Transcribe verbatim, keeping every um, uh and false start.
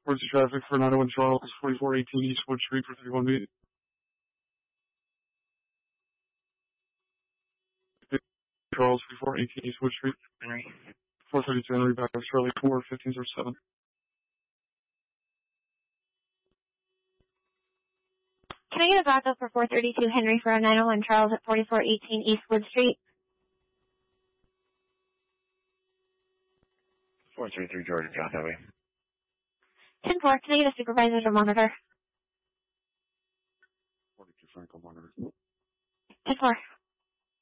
Emergency traffic for nine oh one Charles, forty-four eighteen East Wood Street for thirty-one B. Charles, forty-four eighteen East Wood Street. Henry. four thirty-two Henry, back up Charlie, four fifteen zero seven. Can I get a backup for four thirty-two Henry for nine oh one Charles at forty-four eighteen East Wood Street? four thirty-three Georgia, South Highway. ten four, can I get a supervisor to monitor? forty-two Franklin, monitor. ten four.